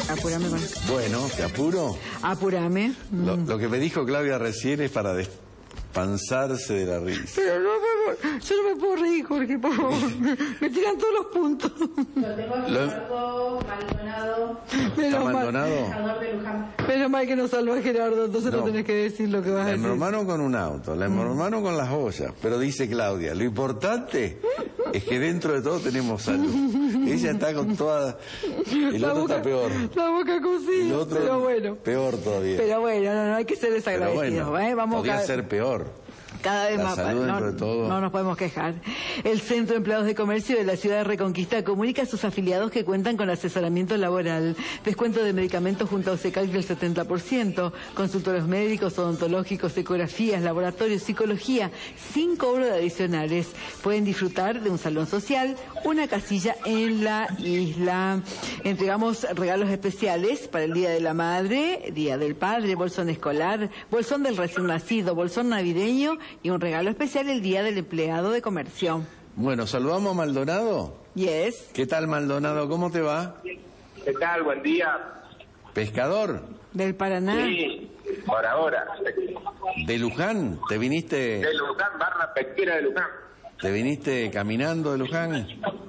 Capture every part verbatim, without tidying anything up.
Apurame con... Bueno, ¿te apuro? Apurame. Lo, lo que me dijo Claudia recién es para despansarse de la risa. Pero no, no, yo no me puedo reír, Jorge, por favor. Me tiran todos los puntos. Lo tengo a Gerardo Maldonado. ¿Está Maldonado? De Luján. Menos mal que nos salvó Gerardo, entonces no, no tenés que decir lo que vas a la decir. La hermano con un auto, la hermano con las ollas. Pero dice Claudia, lo importante es que dentro de todo tenemos salud. Ella está con toda... El la otro boca, está peor. La boca cocida, El otro pero bueno. Peor todavía. Pero bueno, no, no hay que ser desagradecidos. Bueno, ¿eh? Vamos podría cada... ser peor. Cada vez la más, salud no, dentro de todo. No nos podemos quejar. El Centro de Empleados de Comercio de la Ciudad de Reconquista comunica a sus afiliados que cuentan con asesoramiento laboral, descuento de medicamentos junto a OSECAL del setenta por ciento, consultorios médicos, odontológicos, ecografías, laboratorios, psicología, sin cobro de adicionales. Pueden disfrutar de un salón social, una casilla en la isla. Entregamos regalos especiales para el Día de la Madre, Día del Padre, bolsón escolar, bolsón del recién nacido, bolsón navideño y un regalo especial el Día del Empleado de Comercio. Bueno, ¿saludamos a Maldonado? Yes. ¿Qué tal, Maldonado? ¿Cómo te va? ¿Qué tal? Buen día. ¿Pescador? ¿Del Paraná? Sí, por ahora. ¿De Luján? ¿Te viniste...? De Luján, barra pesquera de Luján. ¿Te viniste caminando de Luján?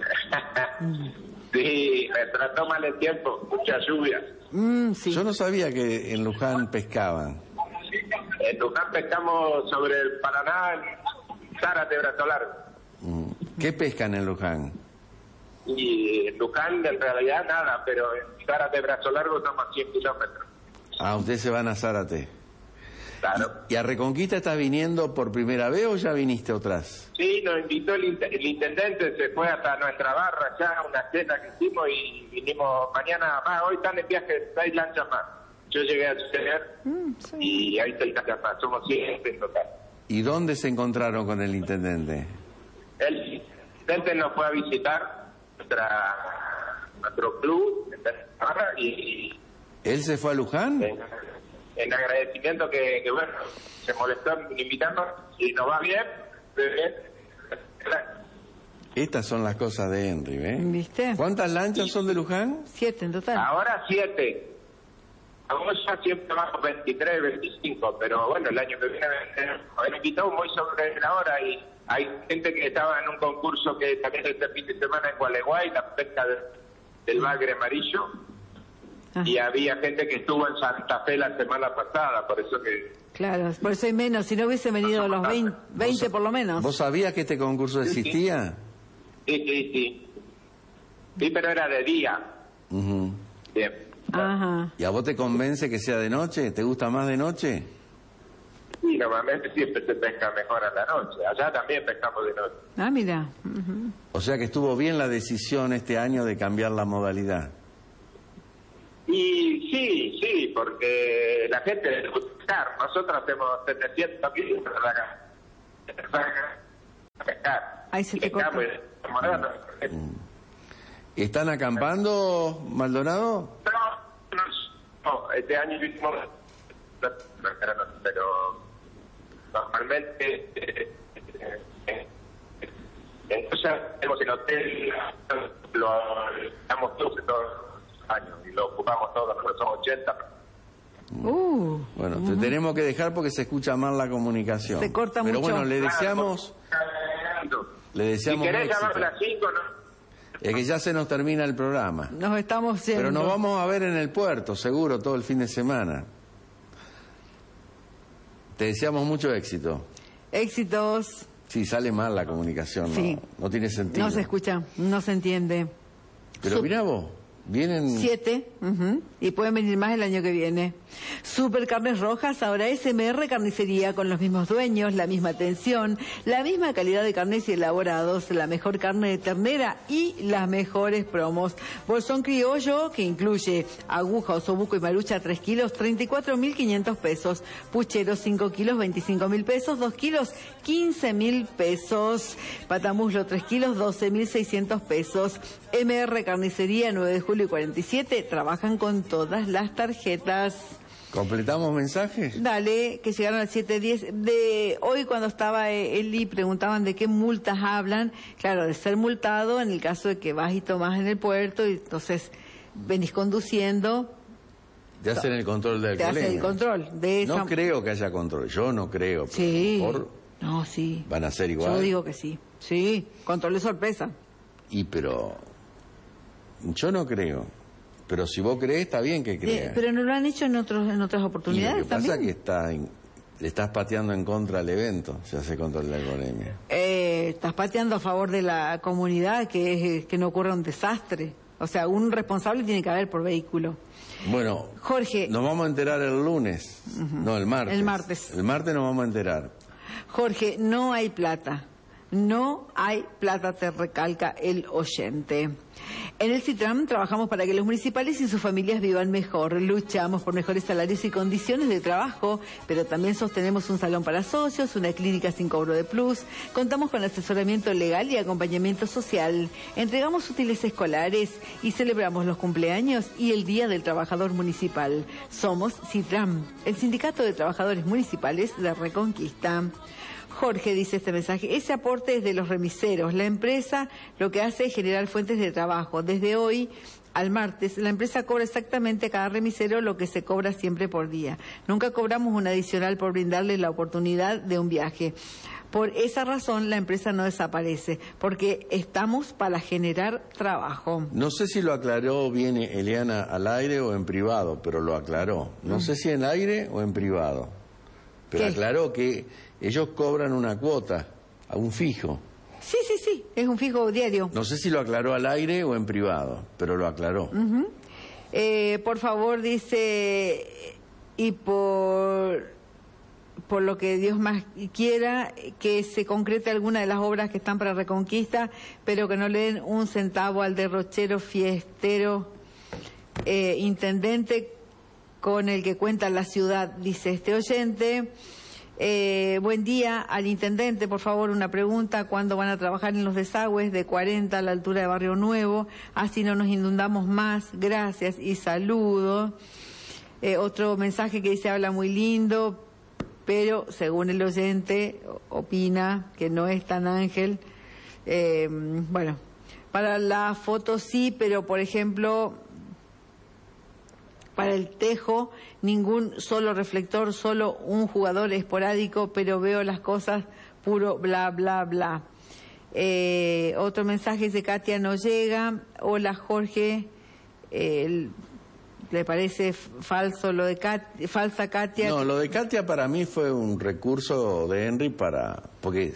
Sí, me trató mal el tiempo, mucha lluvia. Mm, sí. Yo no sabía que en Luján pescaban. En Luján pescamos sobre el Paraná, en Zárate, Brazo Largo. ¿Qué pescan en Luján? Y en Luján en realidad nada, pero en Zárate, Brazo Largo estamos a cien kilómetros. Ah, ustedes se van a Zárate. Claro. ¿Y a Reconquista estás viniendo por primera vez o ya viniste otras? Sí, nos invitó el, int el intendente, se fue hasta nuestra barra ya, una cena que hicimos y vinimos mañana más. Hoy están en viaje seis lanchas más. Yo llegué a tener mm, sí. Y ahí está el Cachapá, somos siete en total. ¿Y dónde se encontraron con el intendente? El intendente nos fue a visitar nuestra, nuestro club y, y ¿él se fue a Luján? En, en agradecimiento que, que, bueno, se molestó en invitarnos y nos va bien, bien. Estas son las cosas de Henry, ¿eh? ¿Viste? ¿Cuántas lanchas son de Luján? Siete en total. Ahora siete. Ahora ya siempre más veintitrés, veinticinco, pero bueno, el año que viene me invitó muy sobre la hora y hay gente que estaba en un concurso que también este fin de semana en Gualeguay, la pesca de, del bagre amarillo, ah. Y había gente que estuvo en Santa Fe la semana pasada, por eso que... Claro, por eso hay menos, si no hubiese venido los veinte, veinte por lo menos. ¿Vos sabías que este concurso existía? Sí, sí, sí. Sí, pero era de día. Uh-huh. Bien. Ajá. ¿Y a vos te convence que sea de noche? ¿Te gusta más de noche? Sí, normalmente siempre se pesca mejor a la noche. Allá también pescamos de noche. Ah, mira. Uh-huh. O sea que estuvo bien la decisión este año de cambiar la modalidad. Y sí, sí, porque la gente le gusta pescar. Nosotros hacemos setecientos kilómetros a pescar. Ahí se te corta. ¿Están acampando, Maldonado? No, no, no, este año hicimos, pero normalmente eh, eh, entonces tenemos el hotel, lo damos todos los años y lo ocupamos todos, nosotros somos ochenta. Uh, bueno, uh-huh. te tenemos que dejar porque se escucha mal la comunicación. Se corta pero mucho. Pero bueno, le deseamos... Le deseamos si querés llamar a las cinco, ¿no? Es que ya se nos termina el programa. Nos estamos yendo. Pero nos vamos a ver en el puerto, seguro, todo el fin de semana. Te deseamos mucho éxito. Éxitos. Sí, sale mal la comunicación, sí. no, no tiene sentido. No se escucha, no se entiende. Pero Sup mirá vos, vienen... Siete, uh-huh. Y pueden venir más el año que viene. Super Carnes Rojas, ahora S M R Carnicería, con los mismos dueños, la misma atención, la misma calidad de carnes y elaborados, la mejor carne de ternera y las mejores promos. Bolsón criollo, que incluye aguja, osobuco y marucha, tres kilos, treinta y cuatro mil quinientos pesos. Puchero, cinco kilos, veinticinco mil pesos. dos kilos, quince mil pesos. Patamuslo, tres kilos, doce mil seiscientos pesos. M R Carnicería, nueve de julio y cuarenta y siete, trabajan con todas las tarjetas. ¿Completamos mensajes? Dale, que llegaron al siete diez. De hoy cuando estaba Eli preguntaban de qué multas hablan. Claro, de ser multado en el caso de que vas y tomas en el puerto y entonces venís conduciendo. De hacer el control de Te alcoholemia. hace el control de esa... No creo que haya control, yo no creo. Pero Sí. por... No, sí. Van a ser igual. Yo digo que sí. Sí, control de sorpresa. Y pero... Yo no creo. Pero si vos crees, está bien que Sí, creas. pero no lo han hecho en otros en otras Y lo oportunidades que pasa es también. que está en- le estás pateando en contra al evento, se hace control de la alcoholemia. Eh, estás pateando a favor de la comunidad, que es que no ocurra un desastre. O sea, un responsable tiene que haber por vehículo. Bueno, Jorge, nos vamos a enterar el lunes, no, el martes. El martes. El martes nos vamos a enterar. Jorge, no hay plata. No hay plata, te recalca el oyente. En el CITRAM trabajamos para que los municipales y sus familias vivan mejor. Luchamos por mejores salarios y condiciones de trabajo, pero también sostenemos un salón para socios, una clínica sin cobro de plus. Contamos con asesoramiento legal y acompañamiento social. Entregamos útiles escolares y celebramos los cumpleaños y el Día del Trabajador Municipal. Somos CITRAM, el Sindicato de Trabajadores Municipales de Reconquista. Jorge dice este mensaje, ese aporte es de los remiseros. La empresa lo que hace es generar fuentes de trabajo. Desde hoy al martes, la empresa cobra exactamente a cada remisero lo que se cobra siempre por día. Nunca cobramos un adicional por brindarle la oportunidad de un viaje. Por esa razón, la empresa no desaparece, porque estamos para generar trabajo. No sé si lo aclaró bien Eliana al aire o en privado, pero lo aclaró. No sé si en aire o en privado. Pero ¿Qué? aclaró que ellos cobran una cuota, a un fijo. Sí, sí, sí, es un fijo diario. No sé si lo aclaró al aire o en privado, pero lo aclaró. Eh, por favor, dice, y por, por lo que Dios más quiera, que se concrete alguna de las obras que están para Reconquista, pero que no le den un centavo al derrochero fiestero eh, intendente con el que cuenta la ciudad, dice este oyente. Eh, buen día al intendente, por favor, una pregunta, ¿cuándo van a trabajar en los desagües de cuarenta a la altura de Barrio Nuevo? Así no nos inundamos más, gracias y saludo. Eh, otro mensaje que dice, habla muy lindo, pero según el oyente opina que no es tan ángel. Eh, bueno, para la foto sí, pero por ejemplo... Para el tejo, ningún solo reflector, solo un jugador esporádico, pero veo las cosas puro bla, bla, bla. Eh, otro mensaje de Katia no llega. Hola Jorge, eh, ¿le parece falso lo de Katia, falsa Katia? No, lo de Katia para mí fue un recurso de Henry para... porque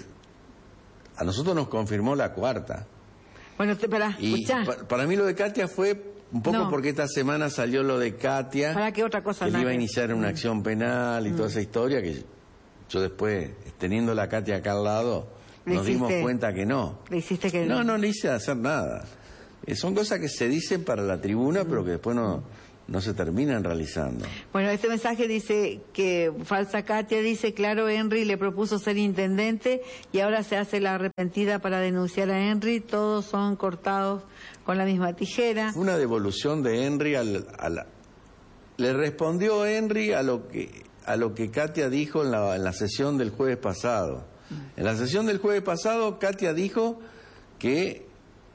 a nosotros nos confirmó la cuarta. Bueno, te, para, Y escuchá. pa- para mí lo de Katia fue un poco No. porque esta semana salió lo de Katia, ¿Para qué otra cosa? que él iba a Nati? iniciar una acción penal y toda esa historia que yo después, teniendo la Katia acá al lado, Le nos dimos hiciste- cuenta que no. Le hiciste que... No, no le hice hacer nada. Eh, son cosas que se dicen para la tribuna, pero que después no, no se terminan realizando. Bueno, este mensaje dice que falsa Katia dice, claro, Henry le propuso ser intendente y ahora se hace la arrepentida para denunciar a Henry, todos son cortados con la misma tijera. Fue una devolución de Henry al, a la- le respondió Henry a lo que a lo que Katia dijo en la, en la sesión del jueves pasado. En la sesión del jueves pasado, Katia dijo que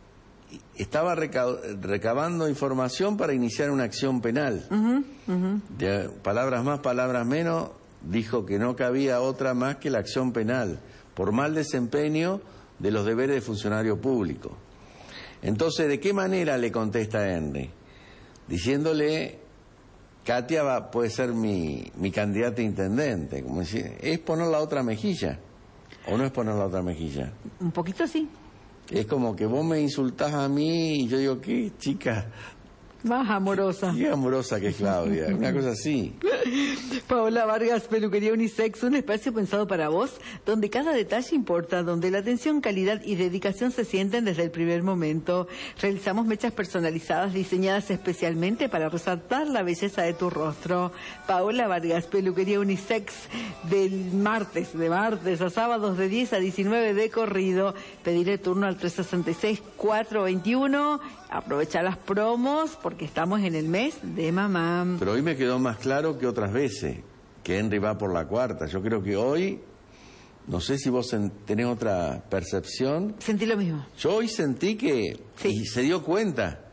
estaba reca- recabando información para iniciar una acción penal. Ujú, ujú. De palabras más, palabras menos, dijo que no cabía otra más que la acción penal por mal desempeño de los deberes de funcionario público. Entonces, ¿de qué manera le contesta Henry? Diciéndole, Katia va, puede ser mi, mi candidata a intendente. Como decir, ¿es poner la otra mejilla? ¿O no es poner la otra mejilla? Un poquito sí. Es como que vos me insultás a mí y yo digo, ¿qué chica? Más amorosa. Qué amorosa que es Claudia. Una cosa así. Paola Vargas, Peluquería Unisex, un espacio pensado para vos, donde cada detalle importa, donde la atención, calidad y dedicación se sienten desde el primer momento. Realizamos mechas personalizadas diseñadas especialmente para resaltar la belleza de tu rostro. Paola Vargas, Peluquería Unisex, del martes, de martes a sábados de diez a diecinueve de corrido. Pediré turno al tres sesenta y seis, cuatrocientos veintiuno. Aprovecha las promos porque estamos en el mes de mamá. Pero hoy me quedó más claro que otras veces, que Henry va por la cuarta. Yo creo que hoy, no sé si vos en- tenés otra percepción, Sentí lo mismo. yo hoy sentí que, Sí. y se dio cuenta,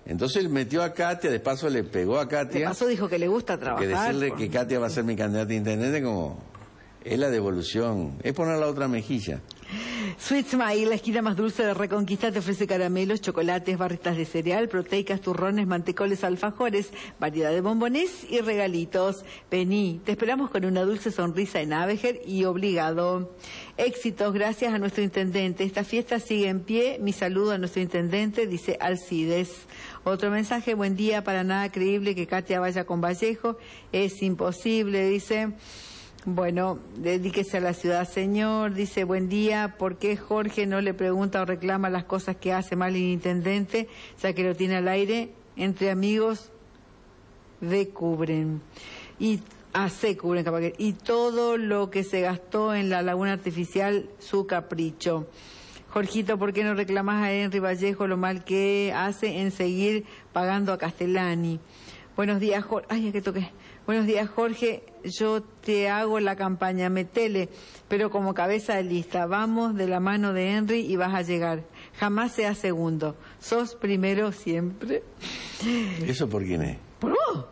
Entonces él metió a Katia, de paso le pegó a Katia. De paso dijo que le gusta Que trabajar. decirle por- que Katia va a ser mi candidata a intendente como... Es la devolución, es poner la otra mejilla. Sweet Smile, la esquina más dulce de Reconquista, te ofrece caramelos, chocolates, barritas de cereal, proteicas, turrones, mantecoles, alfajores, variedad de bombones y regalitos. Vení, te esperamos con una dulce sonrisa en Abejer y obligado. Éxitos, gracias a nuestro intendente. Esta fiesta sigue en pie. Mi saludo a nuestro intendente, dice Alcides. Otro mensaje, buen día, para nada creíble que Katia vaya con Vallejo. Es imposible, dice... Bueno, dedíquese a la ciudad, señor. Dice, buen día, ¿por qué Jorge no le pregunta o reclama las cosas que hace mal el intendente, ya que lo tiene al aire? Entre amigos, de cubren. Y, ah, se cubren, capaz que. Y todo lo que se gastó en la laguna artificial, su capricho. Jorgito, ¿por qué no reclamas a Henry Vallejo lo mal que hace en seguir pagando a Castellani? Buenos días, Jorge. Ay, que toqué. Buenos días, Jorge. Yo te hago la campaña, metele, pero como cabeza de lista. Vamos de la mano de Henry y vas a llegar. Jamás seas segundo. Sos primero siempre. ¿Eso por quién es? ¿Por vos?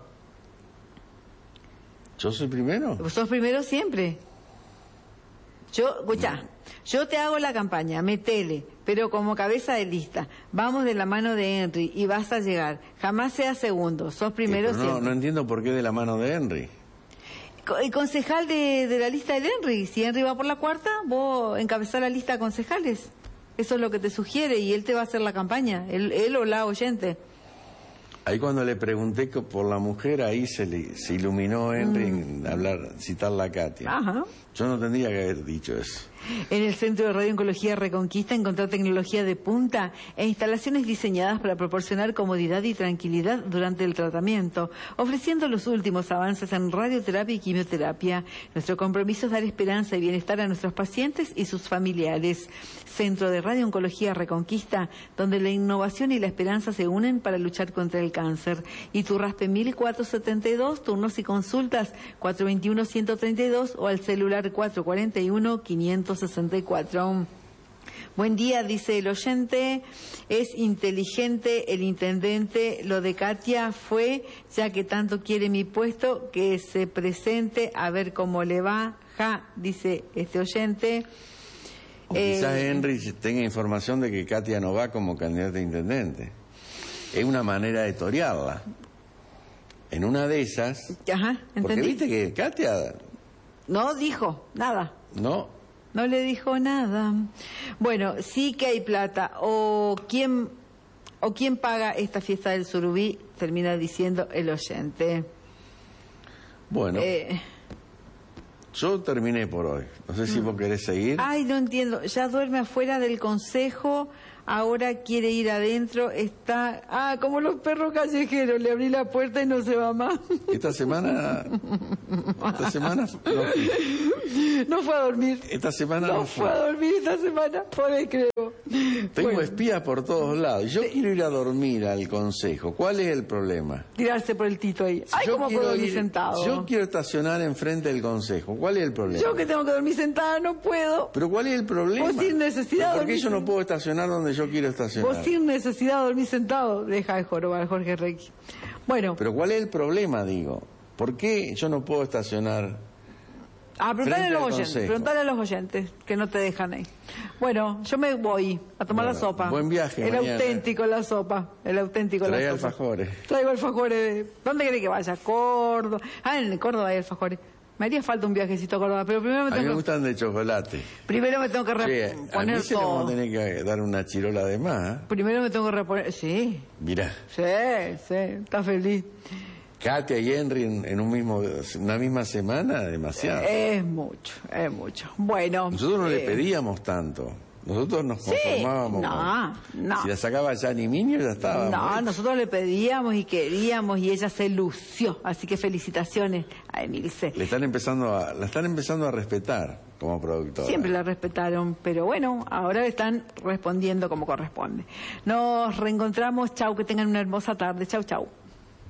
¿Yo soy primero? Sos primero siempre. Yo, escuchá, yo te hago la campaña, metele, pero como cabeza de lista. Vamos de la mano de Henry y vas a llegar. Jamás seas segundo. Sos primero Eh, pero no, siempre. no entiendo por qué de la mano de Henry. El concejal de, de la lista del Henry, si Henry va por la cuarta, vos encabezás la lista de concejales. Eso es lo que te sugiere y él te va a hacer la campaña, él, él o la oyente. Ahí cuando le pregunté que por la mujer, ahí se, le, se iluminó Henry Mm. en hablar, citar la Katia. Ajá. Yo no tendría que haber dicho eso. En el Centro de Radio Oncología Reconquista encontrar tecnología de punta e instalaciones diseñadas para proporcionar comodidad y tranquilidad durante el tratamiento, ofreciendo los últimos avances en radioterapia y quimioterapia. Nuestro compromiso es dar esperanza y bienestar a nuestros pacientes y sus familiares. Centro de Radio Oncología Reconquista, donde la innovación y la esperanza se unen para luchar contra el cáncer. Iturraspe mil cuatrocientos setenta y dos, turnos y consultas cuatro dos uno, uno tres dos o al celular cuatro cuatro uno, quinientos sesenta y cuatro. Buen día, dice el oyente, es inteligente el intendente, lo de Katia fue, ya que tanto quiere mi puesto, que se presente a ver cómo le va, ja, dice este oyente. O quizás Eh, Henry tenga información de que Katia no va como candidata a intendente. Es una manera de torearla. En una de esas... Ajá, Porque entendí. viste que Katia... No dijo nada. No, No le dijo nada. Bueno, sí que hay plata. O quién, o quién paga esta fiesta del surubí, termina diciendo el oyente. bueno, Eh, yo terminé por hoy. No sé si vos querés seguir. ay, no entiendo. Ya duerme afuera del consejo, ahora quiere ir adentro, está... Ah, como los perros callejeros, le abrí la puerta y no se va más. Esta semana... Esta semana... No, No fue a dormir. esta semana No no fue a dormir esta semana, por ahí creo. Tengo Bueno, espías por todos lados. Yo quiero ir a dormir al consejo. ¿Cuál es el problema? tirarse por el tito ahí. Ay, yo ¿cómo puedo dormir ir- sentado? Yo quiero estacionar enfrente del consejo. ¿Cuál es el problema? Yo que tengo que dormir sentada no puedo. ¿Pero cuál es el problema? Vos sin necesidad ¿Pero ¿Por qué dormís yo no en- puedo estacionar donde yo quiero estacionar? Vos sin necesidad de dormir sentado. Deja de jorobar, Jorge Requi. Bueno, ¿Pero cuál es el problema, digo? ¿Por qué yo no puedo estacionar? a preguntarle a frente los al oyentes, consejo? preguntarle a los oyentes que no te dejan ahí. Bueno, yo me voy a tomar Bueno, la sopa. buen viaje El mañana. auténtico la sopa. El auténtico Trae la sopa. alfajores. Traigo alfajores. ¿Dónde querés que vaya? Córdoba. Ah, en Córdoba hay alfajores. Me haría falta un viajecito a Córdoba, pero primero me A mí tengo me que, gustan de chocolate. primero me tengo que re- Che, a mí poner se me va a todo. tener que dar una chirola de más. ¿eh? Primero me tengo que reponer. Sí, Mirá, sí, sí. Está feliz. Katia y Henry en, en un mismo, una misma semana, demasiado. Es mucho, es mucho. Bueno. Nosotros no le eh, pedíamos tanto. Nosotros nos Sí, conformábamos. no, con- no. Si la sacaba ya ni niño, ya estaba. No, muerto. nosotros le pedíamos y queríamos y ella se lució. Así que felicitaciones a Emilce. Le están empezando a, la están empezando a respetar como productora. Siempre la respetaron, pero bueno, ahora le están respondiendo como corresponde. Nos reencontramos. Chau, que tengan una hermosa tarde. Chau, chau.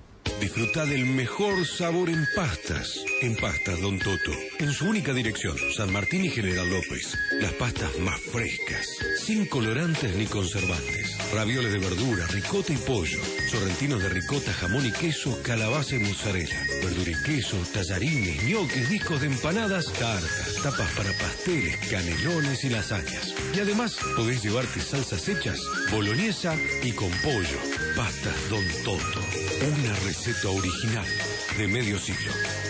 Disfruta del mejor sabor en pastas. En Pastas Don Toto. En su única dirección, San Martín y General López. Las pastas más frescas, sin colorantes ni conservantes. Ravioles de verdura, ricota y pollo. Sorrentinos de ricota, jamón y queso, calabaza y mozzarella. Verdura y queso, tallarines, ñoques, discos de empanadas, tartas, tapas para pasteles, canelones y lasañas. Y además, podés llevarte salsas hechas, boloñesa y con pollo. Pastas Don Toto. Una receta original de medio siglo.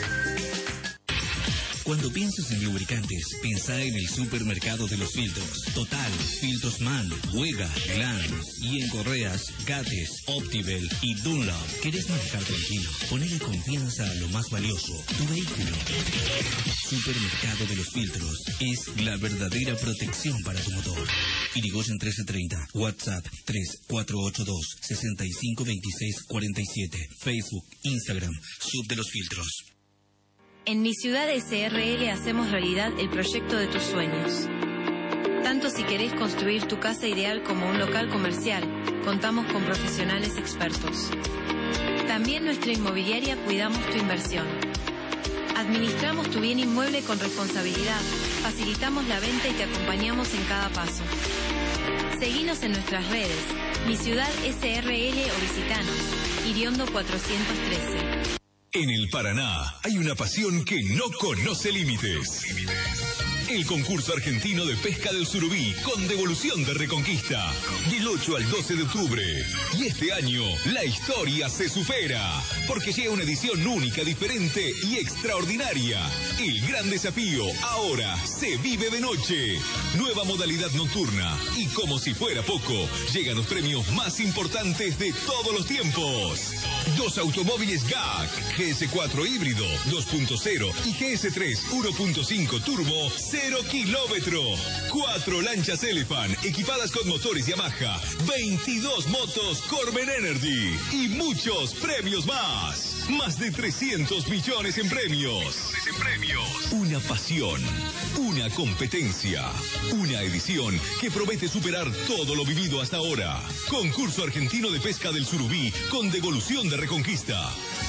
Cuando pienses en lubricantes, pensá en el supermercado de los filtros. Total, Filtros Man, Wega, Glan. Y en correas, Gates, Optivel y Dunlop. ¿Querés manejar tranquilo? Ponele confianza a lo más valioso, tu vehículo. Supermercado de los filtros es la verdadera protección para tu motor. Irigoyen trece treinta, WhatsApp tres cuatro ocho dos, seis cinco dos seis cuatro siete, Facebook, Instagram, Sub de los Filtros. En Mi Ciudad S R L hacemos realidad el proyecto de tus sueños. Tanto si querés construir tu casa ideal como un local comercial, contamos con profesionales expertos. También nuestra inmobiliaria cuidamos tu inversión. Administramos tu bien inmueble con responsabilidad, facilitamos la venta y te acompañamos en cada paso. Seguinos en nuestras redes, Mi Ciudad S R L o visitanos, Iriondo cuatrocientos trece. En el Paraná hay una pasión que no conoce límites. El concurso argentino de pesca del surubí con devolución de Reconquista. Del ocho al doce de octubre. Y este año la historia se supera. Porque llega una edición única, diferente y extraordinaria. El gran desafío ahora se vive de noche. Nueva modalidad nocturna. Y como si fuera poco, llegan los premios más importantes de todos los tiempos. Dos automóviles G A C, G S cuatro híbrido dos punto cero y G S tres uno punto cinco turbo cero kilómetro. Cuatro lanchas Elephant equipadas con motores Yamaha. veintidós motos Corben Energy. Y muchos premios más. Más de trescientos millones en premios. En premios. Una pasión. Una competencia. Una edición que promete superar todo lo vivido hasta ahora. Concurso argentino de pesca del surubí con devolución de Reconquista.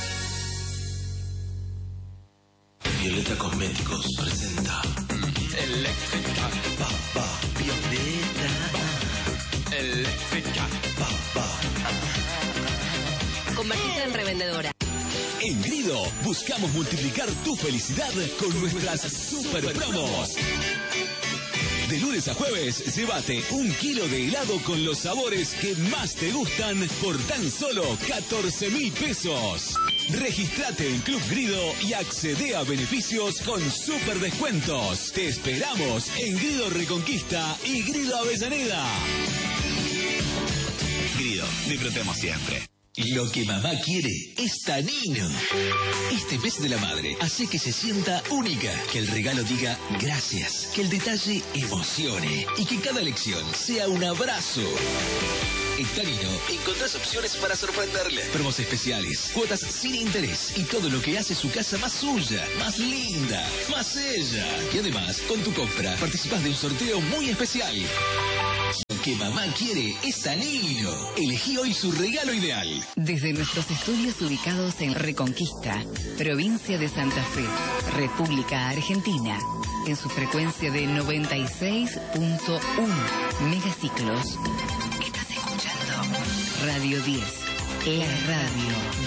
Violeta Cosméticos presenta Eléctrica Papá Violeta Eléctrica Papá. Convertirte en revendedora. En Grido buscamos multiplicar tu felicidad con nuestras super promos. De lunes a jueves, llévate un kilo de helado con los sabores que más te gustan por tan solo catorce mil pesos. Regístrate en Club Grido y accede a beneficios con super descuentos. Te esperamos en Grido Reconquista y Grido Avellaneda. Grido, disfrutemos siempre. Lo que mamá quiere es Tanino. Este mes de la madre hace que se sienta única, que el regalo diga gracias, que el detalle emocione y que cada elección sea un abrazo. En Tanino encontrás opciones para sorprenderle, promos especiales, cuotas sin interés y todo lo que hace su casa más suya, más linda, más ella. Y además, con tu compra participás de un sorteo muy especial. Lo que mamá quiere es Tanino. Elegí hoy su regalo ideal. Desde nuestros estudios ubicados en Reconquista, provincia de Santa Fe, República Argentina, en su frecuencia de noventa y seis punto uno megaciclos. Estás escuchando Radio diez, la radio